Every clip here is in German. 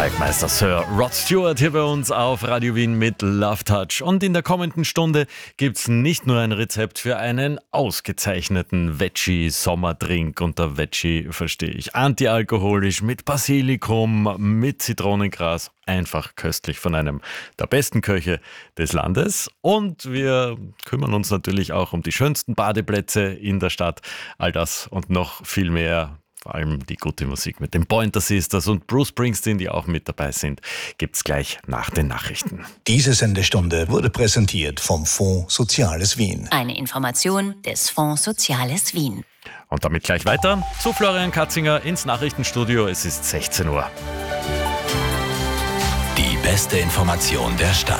Bergmeister Sir Rod Stewart hier bei uns auf Radio Wien mit Love Touch. Und in der kommenden Stunde gibt's nicht nur ein Rezept für einen ausgezeichneten Veggie-Sommerdrink. Unter Veggie verstehe ich antialkoholisch, mit Basilikum, mit Zitronengras. Einfach köstlich von einem der besten Köche des Landes. Und wir kümmern uns natürlich auch um die schönsten Badeplätze in der Stadt. All das und noch viel mehr. Vor allem die gute Musik mit den Pointer Sisters und Bruce Springsteen, die auch mit dabei sind, gibt's gleich nach den Nachrichten. Diese Sendestunde wurde präsentiert vom Fonds Soziales Wien. Eine Information des Fonds Soziales Wien. Und damit gleich weiter zu Florian Katzinger ins Nachrichtenstudio. Es ist 16 Uhr. Die beste Information der Stadt.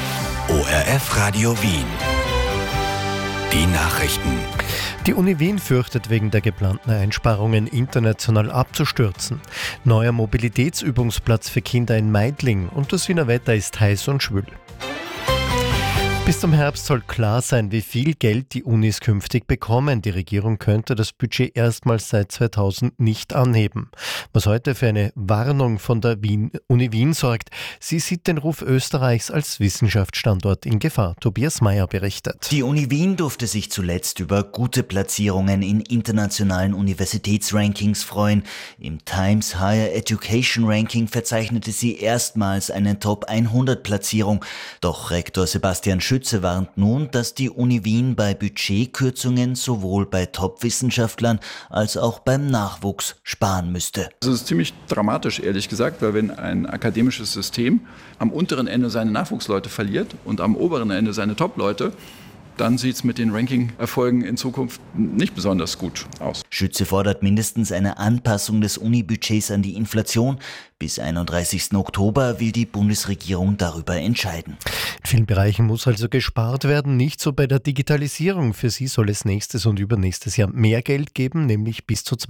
ORF Radio Wien. Die Nachrichten. Die Uni Wien fürchtet wegen der geplanten Einsparungen international abzustürzen. Neuer Mobilitätsübungsplatz für Kinder in Meidling und das Wiener Wetter ist heiß und schwül. Bis zum Herbst soll klar sein, wie viel Geld die Unis künftig bekommen. Die Regierung könnte das Budget erstmals seit 2000 nicht anheben. Was heute für eine Warnung von der Uni Wien sorgt. Sie sieht den Ruf Österreichs als Wissenschaftsstandort in Gefahr. Tobias Mayer berichtet. Die Uni Wien durfte sich zuletzt über gute Platzierungen in internationalen Universitätsrankings freuen. Im Times Higher Education Ranking verzeichnete sie erstmals eine Top 100 Platzierung. Doch Rektor Sebastian Schütze warnt nun, dass die Uni Wien bei Budgetkürzungen sowohl bei Top-Wissenschaftlern als auch beim Nachwuchs sparen müsste. Das ist ziemlich dramatisch, ehrlich gesagt, weil wenn ein akademisches System am unteren Ende seine Nachwuchsleute verliert und am oberen Ende seine Top-Leute, dann sieht es mit den Ranking-Erfolgen in Zukunft nicht besonders gut aus. Schütze fordert mindestens eine Anpassung des Uni-Budgets an die Inflation. Bis 31. Oktober will die Bundesregierung darüber entscheiden. In vielen Bereichen muss also gespart werden, nicht so bei der Digitalisierung. Für sie soll es nächstes und übernächstes Jahr mehr Geld geben, nämlich bis zu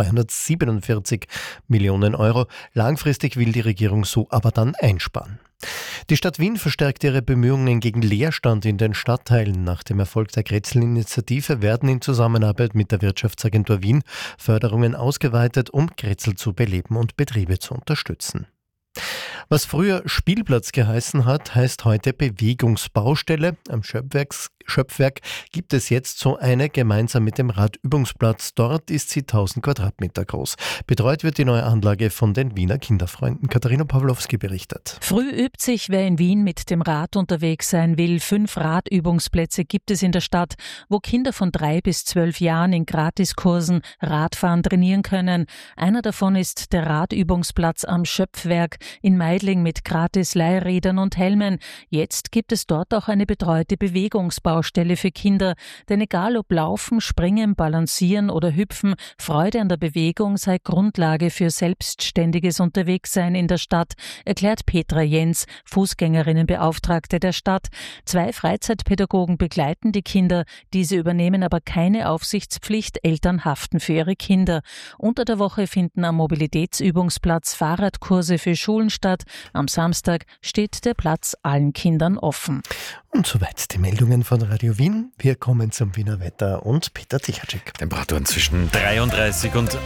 247 Millionen Euro. Langfristig will die Regierung so aber dann einsparen. Die Stadt Wien verstärkt ihre Bemühungen gegen Leerstand in den Stadtteilen. Nach dem Erfolg der Grätzl-Initiative werden in Zusammenarbeit mit der Wirtschaftsagentur Wien Förderungen ausgeweitet, um Grätzl zu beleben und Betriebe zu unterstützen. Was früher Spielplatz geheißen hat, heißt heute Bewegungsbaustelle. Am Schöpfwerk gibt es jetzt so eine gemeinsam mit dem Radübungsplatz. Dort ist sie 1000 Quadratmeter groß. Betreut wird die neue Anlage von den Wiener Kinderfreunden. Katharina Pawlowski berichtet. Früh übt sich, wer in Wien mit dem Rad unterwegs sein will. 5 Radübungsplätze gibt es in der Stadt, wo Kinder von 3 bis 12 Jahren in Gratiskursen Radfahren trainieren können. Einer davon ist der Radübungsplatz am Schöpfwerk in Meidling mit Gratis-Leihrädern und Helmen. Jetzt gibt es dort auch eine betreute Bewegungsbaustelle für Kinder. Denn egal ob Laufen, Springen, Balancieren oder Hüpfen, Freude an der Bewegung sei Grundlage für selbstständiges Unterwegssein in der Stadt, erklärt Petra Jens, Fußgängerinnenbeauftragte der Stadt. 2 Freizeitpädagogen begleiten die Kinder. Diese übernehmen aber keine Aufsichtspflicht. Eltern haften für ihre Kinder. Unter der Woche finden am Mobilitätsübungsplatz Fahrradkurse für Schulen statt. Am Samstag steht der Platz allen Kindern offen. Und soweit die Meldungen von Radio Wien. Wir kommen zum Wiener Wetter und Peter Tichatschik. Temperaturen zwischen 33 und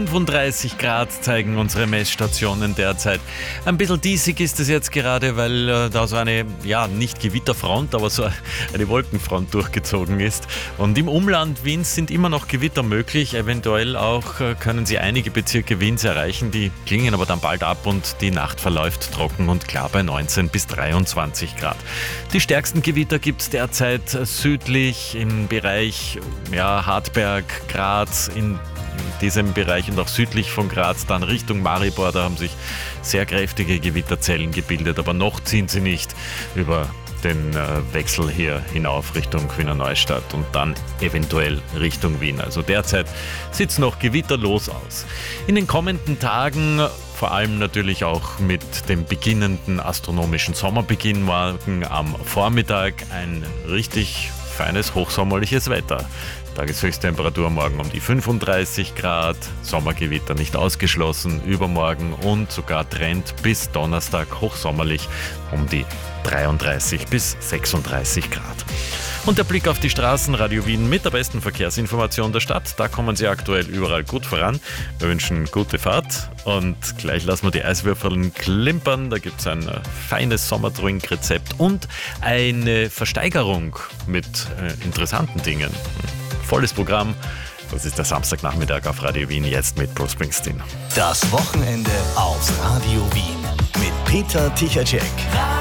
35 Grad zeigen unsere Messstationen derzeit. Ein bisschen diesig ist es jetzt gerade, weil da so eine, nicht Gewitterfront, aber so eine Wolkenfront durchgezogen ist. Und im Umland Wiens sind immer noch Gewitter möglich. Eventuell auch können sie einige Bezirke Wiens erreichen. Die klingen aber dann bald ab und die Nacht verläuft trocken und klar bei 19 bis 23 Grad. Die stärksten Gewitter gibt es derzeit südlich im Bereich Hartberg, Graz, in diesem Bereich und auch südlich von Graz, dann Richtung Maribor. Da haben sich sehr kräftige Gewitterzellen gebildet, aber noch ziehen sie nicht über den Wechsel hier hinauf Richtung Wiener Neustadt und dann eventuell Richtung Wien. Also derzeit sieht es noch gewitterlos aus. In den kommenden Tagen, vor allem natürlich auch mit dem beginnenden astronomischen Sommerbeginn morgen am Vormittag, ein richtig feines hochsommerliches Wetter. Tageshöchsttemperatur morgen um die 35 Grad, Sommergewitter nicht ausgeschlossen, übermorgen und sogar Trend bis Donnerstag hochsommerlich um die 33 bis 36 Grad. Und der Blick auf die Straßen, Radio Wien mit der besten Verkehrsinformation der Stadt. Da kommen Sie aktuell überall gut voran. Wir wünschen gute Fahrt und gleich lassen wir die Eiswürfeln klimpern. Da gibt es ein feines Sommerdrink-Rezept und eine Versteigerung mit interessanten Dingen. Volles Programm. Das ist der Samstagnachmittag auf Radio Wien, jetzt mit Bruce Springsteen. Das Wochenende auf Radio Wien mit Peter Tichacek.